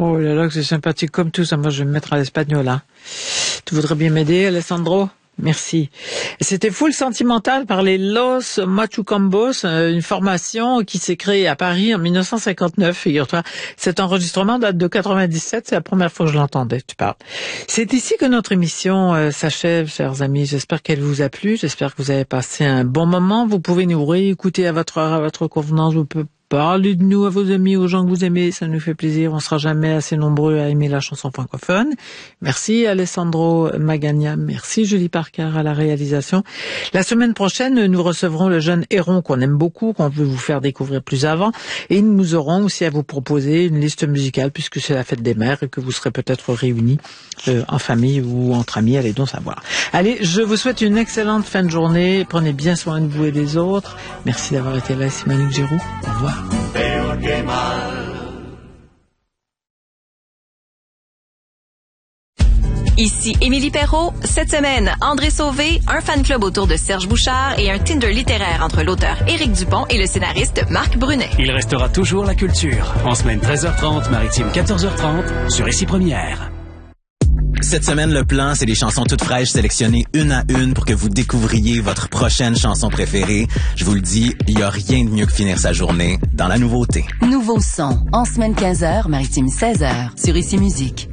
Oh là là, que c'est sympathique comme tout ça. Moi, je vais me mettre à l'espagnol, hein. Tu voudrais bien m'aider, Alessandro? Merci. C'était Full Sentimental par les Los Machucambos, une formation qui s'est créée à Paris en 1959, figure-toi. Cet enregistrement date de 97, c'est la première fois que je l'entendais, tu parles. C'est ici que notre émission s'achève, chers amis. J'espère qu'elle vous a plu, j'espère que vous avez passé un bon moment. Vous pouvez nous réécouter à votre heure, à votre convenance, vous pouvez parler de nous à vos amis, aux gens que vous aimez, ça nous fait plaisir. On sera jamais assez nombreux à aimer la chanson francophone. Merci Alessandro Magagna, merci Julie Parker à la réalisation. La semaine prochaine, nous recevrons le jeune Héron qu'on aime beaucoup, qu'on veut vous faire découvrir plus avant. Et nous aurons aussi à vous proposer une liste musicale puisque c'est la fête des mères et que vous serez peut-être réunis en famille ou entre amis, allez donc savoir. Allez, je vous souhaite une excellente fin de journée. Prenez bien soin de vous et des autres. Merci d'avoir été là, c'est Manu Giroux. Au revoir. Peor que mal. Ici Émilie Perrault. Cette semaine, André Sauvé, un fan club autour de Serge Bouchard et un Tinder littéraire entre l'auteur Éric Dupont et le scénariste Marc Brunet. Il restera toujours la culture. En semaine 13h30, maritime 14h30, sur Ici Première. Cette semaine, le plan, c'est des chansons toutes fraîches sélectionnées une à une pour que vous découvriez votre prochaine chanson préférée. Je vous le dis, il n'y a rien de mieux que finir sa journée dans la nouveauté. Nouveau son, en semaine 15h, maritime 16h, sur Ici Musique.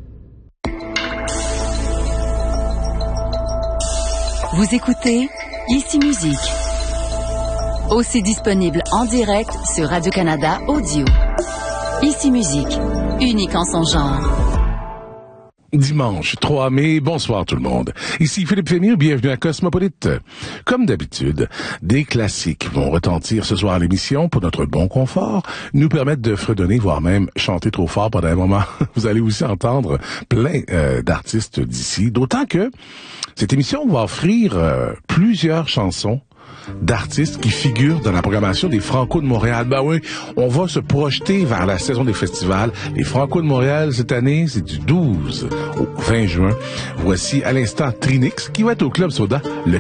Vous écoutez Ici Musique. Aussi disponible en direct sur Radio-Canada Audio. Ici Musique, unique en son genre. Dimanche 3 mai, bonsoir tout le monde. Ici Philippe Fémire, bienvenue à Cosmopolite. Comme d'habitude, des classiques vont retentir ce soir à l'émission pour notre bon confort, nous permettre de fredonner, voire même chanter trop fort pendant un moment. Vous allez aussi entendre plein d'artistes d'ici, d'autant que cette émission va offrir plusieurs chansons d'artistes qui figurent dans la programmation des Franco de Montréal. Ben oui, on va se projeter vers la saison des festivals. Les Franco de Montréal, cette année, c'est du 12 au 20 juin. Voici à l'instant Trinix, qui va être au Club Soda le